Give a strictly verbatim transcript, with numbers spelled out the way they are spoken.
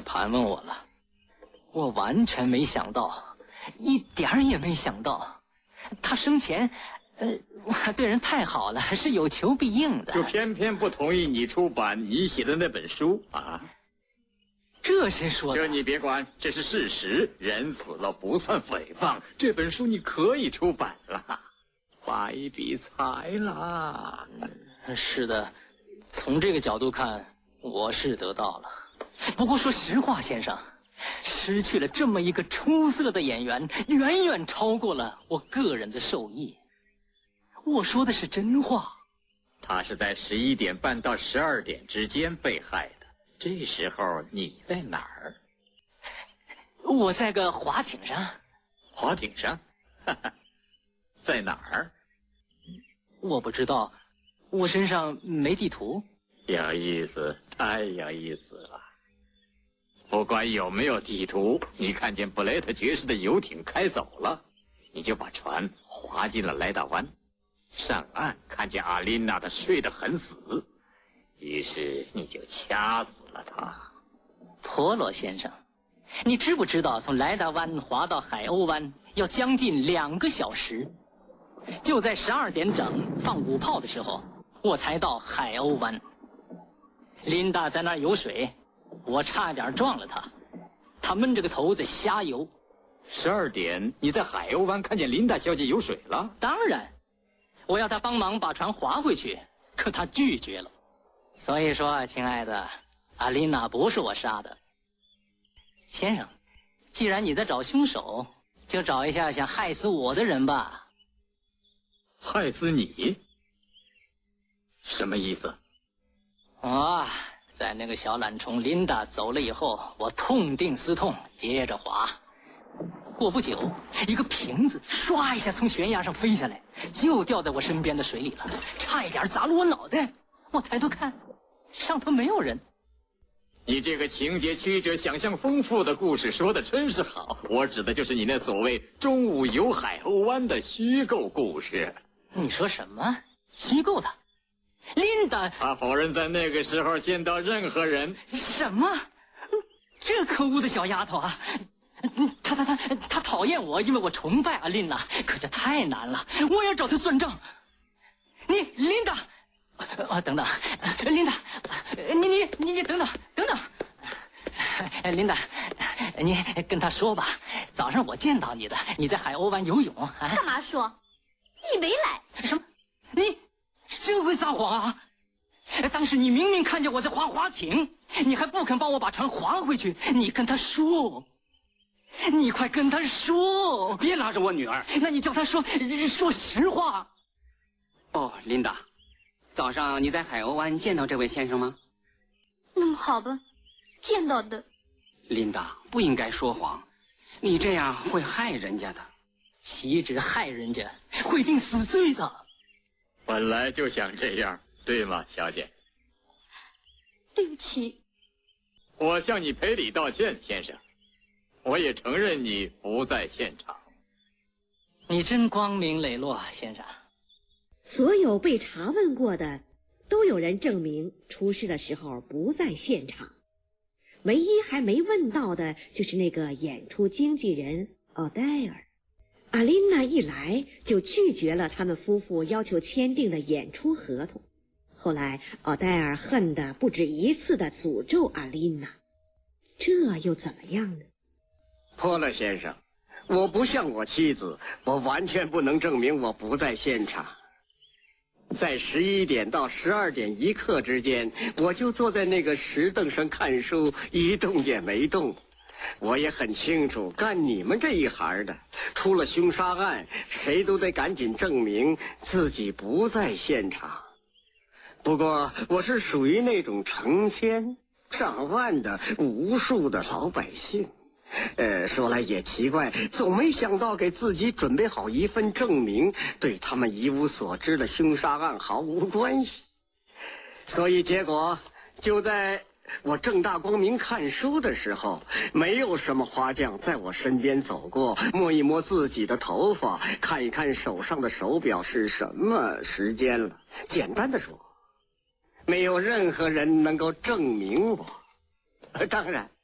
盘问我了，我完全没想到，一点儿也没想到，他生前，呃，对人太好了，是有求必应的。 就偏偏不同意你出版你写的那本书啊？ 这谁说的？ 这你别管，这是事实。人死了不算诽谤，这本书你可以出版了，发一笔财啦。 嗯，是的，从这个角度看，我是得到了。不过说实话，先生，失去了这么一个出色的演员，远远超过了我个人的受益。我说的是真话。 他是在十一点半到十二点之间被害的。这时候你在哪儿？ 我在个滑艇上。 滑艇上？哈哈，在哪儿？ 我不知道，我身上没地图。 有意思，太有意思了。不管有没有地图，你看见布雷特爵士的游艇开走了，你就把船划进了莱达湾，上岸看见阿琳娜的睡得很死，于是你就掐死了他。 婆罗先生，你知不知道从莱达湾划到海鸥湾要将近两个小时？就在十二点整放五炮的时候，我才到海鸥湾。琳达在那儿游水，我差点撞了她，她闷着个头在瞎游。 十二点，你在海鸥湾看见琳达小姐游水了？ 当然，我要她帮忙把船划回去，可她拒绝了。所以说，亲爱的，阿琳娜不是我杀的。先生，既然你在找凶手，就找一下想害死我的人吧。 害死你？什么意思？ 啊，在那个小懒虫琳达走了以后，我痛定思痛，接着滑。过不久，一个瓶子唰一下从悬崖上飞下来，就掉在我身边的水里了，差一点砸了我脑袋。我抬头看，上头没有人。 你这个情节曲折、想象丰富的故事说的真是好。我指的就是你那所谓中午游海鸥湾的虚构故事。 你说什么？虚构的？琳达， 他否认在那个时候见到任何人。 什么？这可恶的小丫头啊！她她她她讨厌我，因为我崇拜阿琳娜，可这太难了，我要找她算账。你，琳达，啊，等等，琳达，你你你你等等等等，琳达，你跟她说吧，早上我见到你的，你在海鸥湾游泳啊。 干嘛说？你没来。 什么？你真会撒谎啊！当时你明明看见我在划划艇，你还不肯帮我把船划回去，你跟他说，你快跟他说。 别拉着我女儿。 那你叫他说说实话。 哦，琳达，早上你在海鸥湾见到这位先生吗？ 嗯，好吧，见到的。 琳达，不应该说谎，你这样会害人家的。 岂止害人家，会定死罪的。 本来就想这样，对吗，小姐？ 对不起。 我向你赔礼道歉，先生。我也承认你不在现场。 你真光明磊落，先生。 所有被查问过的都有人证明出事的时候不在现场，唯一还没问到的就是那个演出经纪人奥黛尔。阿琳娜一来就拒绝了他们夫妇要求签订的演出合同。后来奥黛尔恨得不止一次地诅咒阿琳娜，这又怎么样呢？ 波勒先生，我不像我妻子，我完全不能证明我不在现场。在十一点到十二点一刻之间，我就坐在那个石凳上看书，一动也没动。我也很清楚，干你们这一行的，出了凶杀案，谁都得赶紧证明自己不在现场。不过我是属于那种成千上万的无数的老百姓，呃，说来也奇怪，总没想到给自己准备好一份证明，对他们一无所知的凶杀案毫无关系。所以结果就在我正大光明看书的时候，没有什么花匠在我身边走过，摸一摸自己的头发，看一看手上的手表是什么时间了。简单的说，没有任何人能够证明我。当然